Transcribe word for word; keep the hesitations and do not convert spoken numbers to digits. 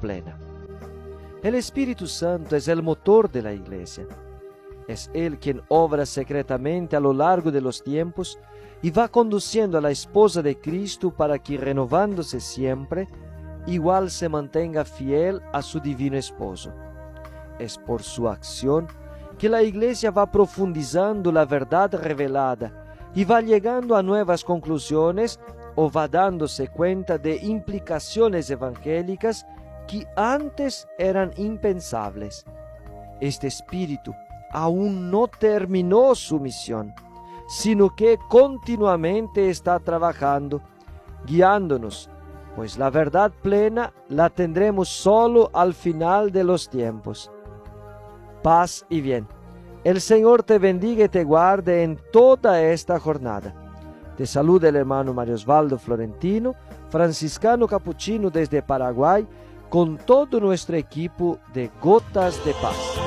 plena. El Espíritu Santo es el motor de la Iglesia. Es Él quien obra secretamente a lo largo de los tiempos y va conduciendo a la esposa de Cristo para que, renovándose siempre, igual se mantenga fiel a su divino esposo. Es por su acción que la Iglesia va profundizando la verdad revelada y va llegando a nuevas conclusiones o va dándose cuenta de implicaciones evangélicas que antes eran impensables. Este Espíritu aún no terminó su misión, sino que continuamente está trabajando, guiándonos, pues la verdad plena la tendremos solo al final de los tiempos. Paz y bien. El Señor te bendiga y te guarde en toda esta jornada. Te saluda el hermano Mario Osvaldo Florentino, franciscano capuchino desde Paraguay, con todo nuestro equipo de Gotas de Paz.